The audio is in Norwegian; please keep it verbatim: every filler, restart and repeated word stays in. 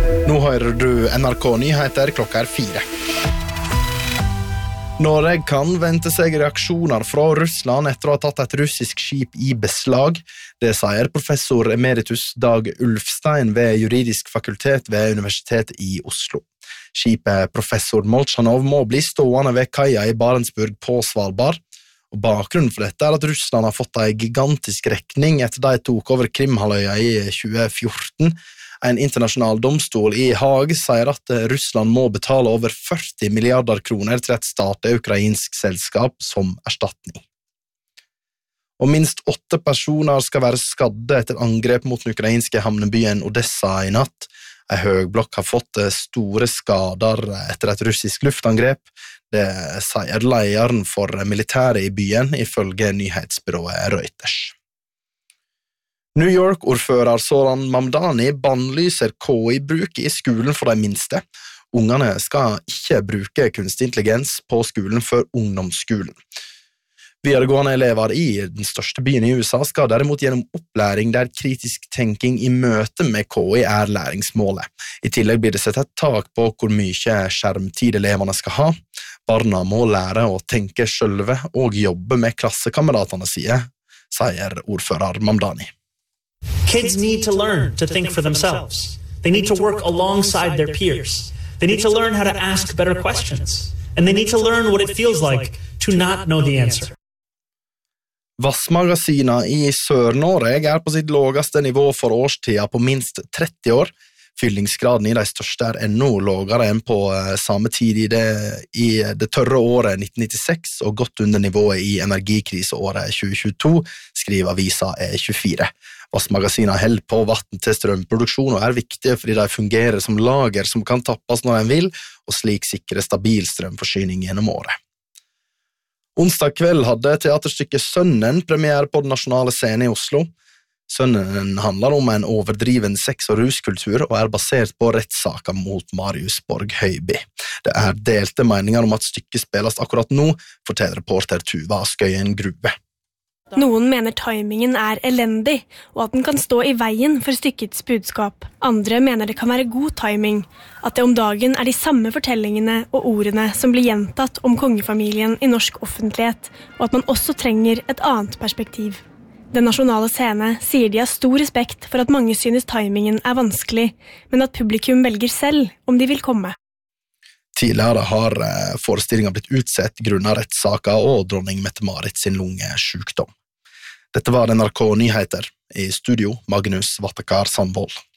Nå hører du N R K Nyheter, klokka er fire. Norge kan vente seg reaksjoner fra Russland etter å ha tatt et russisk skip i beslag. Det sier professor emeritus Dag Ulfstein ved juridisk fakultet ved Universitetet i Oslo. Skipet professor Molchanov må bli stående ved kaia i Barentsburg på Svalbard. Og bakgrunnen for dette er at Russland har fått en gigantisk rekning etter de tok over Krimhalvøya i tjue fjorten. En internasjonal domstol i Haag sier at Russland må betale over førti milliarder kroner til et statlig ukrainsk selskap som erstatning. Og minst åtte personer skal være skadde etter angrep mot den ukrainske havnebyen Odessa i natt. En høgblokk har fått store skader etter et russisk luftangrep. Det sier lederen for militæret i byen, ifølge nyhetsbyrået Reuters. New York-ordfører Zoran Mamdani bannlyser K I-bruk i skolen for de minste. Ungene skal ikke bruke kunstig intelligens på skolen før ungdomsskolen. Videregående elever i den største byen i U S A skal derimot gjennom opplæring der kritisk tenking i møte med K I er læringsmålet. I tillegg blir det sett et tak på hvor mye skjermtid elevene skal ha. Barna må lære å tenke selve og jobbe med klassekameratene sine, sier ordfører Mamdani. Kids need to learn to think for themselves. They need to work alongside their peers. They need to learn how to ask better questions. And they need to learn what it feels like to not know the answer. Vassmagasina i Sør-Norge er på sitt laveste nivå for årstida på minst tretti år. Fyllingsgraden i de største er enda lavere enn på samme tid i det, i det tørre året nitten nittiseks og godt under nivået i energikriseåret tjue tjueto, skriver avisa E tjuefire. Vassmagasina holder på vatten til strømproduksjon og er viktige fordi de fungerer som lager som kan tappes når en vil, og slik sikre stabil strømforsyning gjennom året. Onsdag kveld hadde teaterstykket Sønnen premiere på den nasjonale scenen i Oslo. Sønnen handler om en overdriven sex- og ruskultur og er basert på rettssaker mot Marius Borg Høiby. Det er delte meninger om at stykket spilles akkurat nå, forteller reporter Tuva Skøyen Grube. Noen mener timingen er elendig, og at den kan stå i veien for stykkets budskap. Andre mener det kan være god timing, at det om dagen er de samme fortellingene og ordene som blir gjentatt om kongefamilien i norsk offentlighet, og at man også trenger et annet perspektiv. Den nasjonale scene sier de har stor respekt for at mange synes timingen er vanskelig, men at publikum velger selv om de vil komme. Tidligere har forestillingen blitt utsett grunnet rettssaker og dronning Mette-Marit sin lungesykdom. Dette var N R K Nyheter. I studio, Magnus Vattakar Sandvold.